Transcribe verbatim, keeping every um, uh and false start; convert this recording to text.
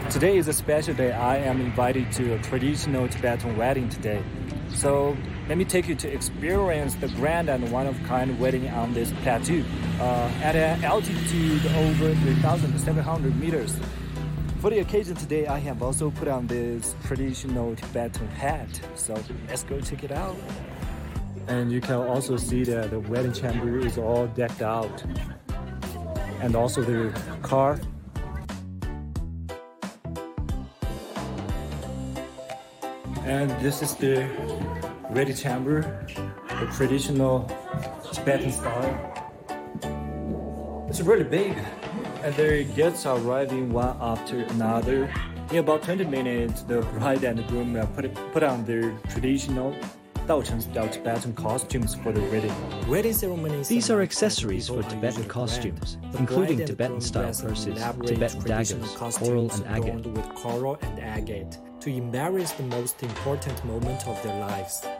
Today is a special day. I am invited to a traditional Tibetan wedding today. So let me take you to experience the grand and one-of-kind wedding on this plateau uh, at an altitude over three thousand seven hundred meters. For the occasion today, I have also put on this traditional Tibetan hat. So let's go check it out. And you can also see that the wedding chamber is all decked out. And also the car. And this is the wedding chamber, the traditional Tibetan style. It's really big, and the guests are arriving one after another. In about twenty minutes, the bride and the groom uh, put, put on their traditional Daocheng-style Tibetan costumes for the wedding. Wedding ceremonies. These are accessories for Tibetan costumes, including Tibetan-style purses, Tibetan daggers, coral and agate. With coral and agate to embrace the most important moment of their lives.